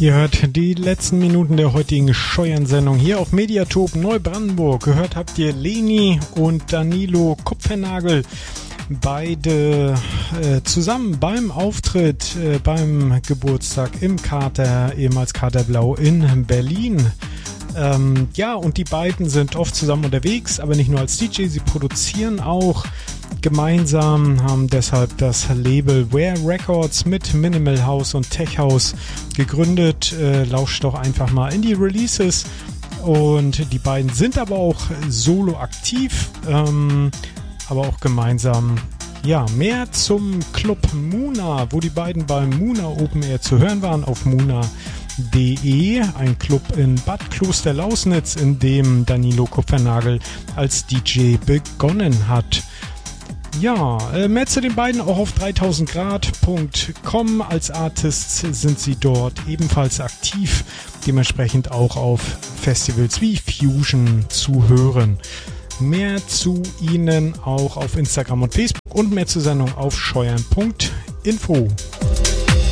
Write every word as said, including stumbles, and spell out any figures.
Ihr hört die letzten Minuten der heutigen Scheuern-Sendung hier auf Mediatop Neubrandenburg. Gehört habt ihr Leni und Danilo Kupfernagel. Beide äh, zusammen beim Auftritt äh, beim Geburtstag im Kater, ehemals Katerblau in Berlin. Ähm, ja, und die beiden sind oft zusammen unterwegs, aber nicht nur als D J, sie produzieren auch gemeinsam, haben deshalb das Label Ware Records mit Minimal House und Tech House gegründet. Äh, lauscht doch einfach mal in die Releases. Und die beiden sind aber auch solo aktiv, ähm, aber auch gemeinsam. Ja, mehr zum Club Muna, wo die beiden beim Muna Open Air zu hören waren, auf muna punkt de, ein Club in Bad Klosterlausnitz, in dem Danilo Kupfernagel als D J begonnen hat. Ja, äh, mehr zu den beiden auch auf dreitausend grad punkt com. Als Artists sind sie dort ebenfalls aktiv, dementsprechend auch auf Festivals wie Fusion zu hören. Mehr zu ihnen auch auf Instagram und Facebook und mehr zur Sendung auf scheuern punkt info.